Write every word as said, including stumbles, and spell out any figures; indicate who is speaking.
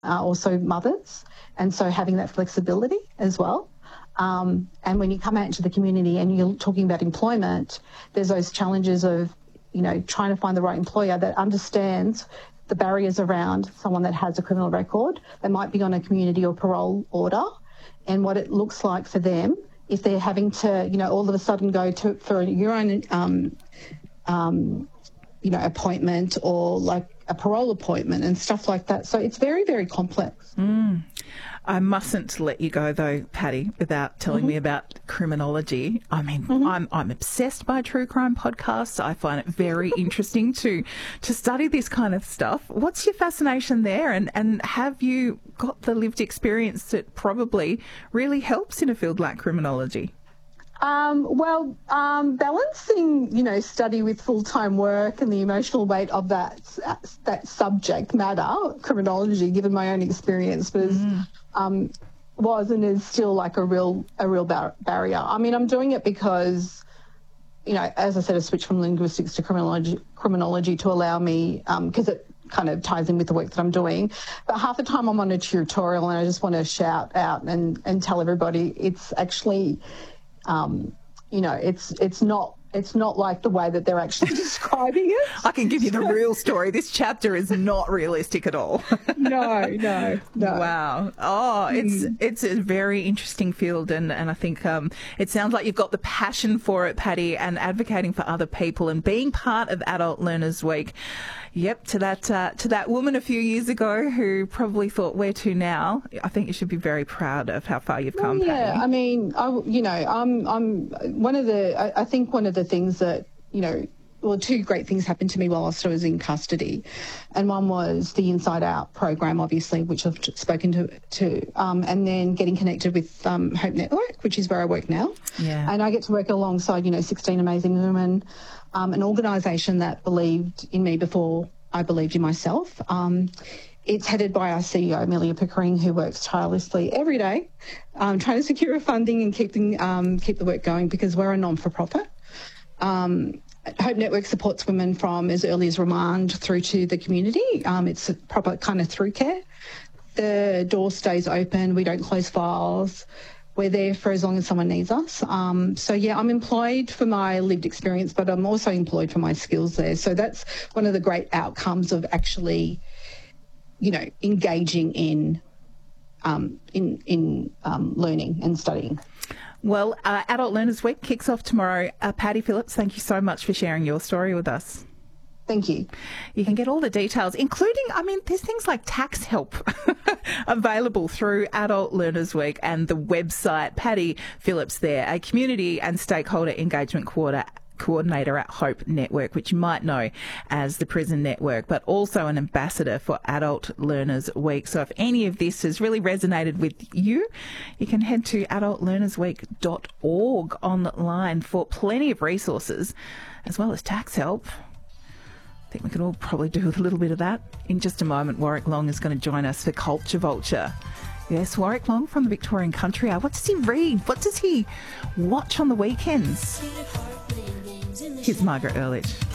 Speaker 1: are also mothers, and so having that flexibility as well. Um, and when you come out into the community and you're talking about employment, there's those challenges of, you know, trying to find the right employer that understands the barriers around someone that has a criminal record. They might be on a community or parole order, and what it looks like for them if they're having to, you know, all of a sudden go to for your own, um, um, you know, appointment or like a parole appointment and stuff like that. So it's very, very complex.
Speaker 2: Mm. I mustn't let you go, though, Patty, without telling
Speaker 1: Mm-hmm.
Speaker 2: me about criminology. I mean,
Speaker 1: Mm-hmm.
Speaker 2: I'm I'm obsessed by true crime podcasts. I find it very interesting to to study this kind of stuff. What's your fascination there? And, and have you got the lived experience that probably really helps in a field like criminology?
Speaker 1: Um, well, um, balancing, you know, study with full-time work and the emotional weight of that that subject matter, criminology, given my own experience, was mm. um, was and is still like a real a real bar- barrier. I mean, I'm doing it because, you know, as I said, I switched from linguistics to criminology, criminology to allow me, because um, it kind of ties in with the work that I'm doing. But half the time I'm on a tutorial and I just want to shout out and, and tell everybody it's actually... Um, you know, it's it's not it's not like the way that they're actually describing it.
Speaker 2: I can give you the real story. This chapter is not realistic at all.
Speaker 1: no, no, no.
Speaker 2: Wow. Oh, it's mm. it's a very interesting field, and, and I think um, it sounds like you've got the passion for it, Patty, and advocating for other people and being part of Adult Learners Week. Yep, to that uh, to that woman a few years ago who probably thought, where to now? I think you should be very proud of how far you've come,
Speaker 1: well, yeah,
Speaker 2: Patty.
Speaker 1: I mean, I, you know, I'm I'm one of the. I, I think one of the things that, you know, well, two great things happened to me whilst I was in custody, and one was the Inside Out program, obviously, which I've spoken to, to um, and then getting connected with um, Hope Network, which is where I work now.
Speaker 2: Yeah.
Speaker 1: And I get to work alongside, you know, sixteen amazing women. Um, an organisation that believed in me before I believed in myself. Um, it's headed by our C E O, Amelia Pickering, who works tirelessly every day, um, trying to secure funding and keeping um, keep the work going, because we're a non-for-profit. Um, Hope Network supports women from as early as remand through to the community. Um, it's a proper kind of through care. The door stays open. We don't close files. We're there for as long as someone needs us. Um, so, yeah, I'm employed for my lived experience, but I'm also employed for my skills there. So that's one of the great outcomes of actually, you know, engaging in um, in, in um, learning and studying.
Speaker 2: Well, uh, Adult Learners Week kicks off tomorrow. Uh, Patty Phillips, thank you so much for sharing your story with us.
Speaker 1: Thank you.
Speaker 2: You can get all the details, including, I mean, there's things like tax help available through Adult Learners Week and the website. Patty Phillips there, a community and stakeholder engagement coordinator. coordinator at Hope Network, which you might know as the Prison Network, but also an ambassador for Adult Learners Week. So if any of this has really resonated with you, you can head to adult learners week dot org online for plenty of resources, as well as tax help. I think we could all probably do with a little bit of that. In just a moment, Warwick Long is going to join us for Culture Vulture. Yes, Warwick Long from the Victorian Country Hour. What does he read? What does he watch on the weekends? Here's Margaret Earlidge.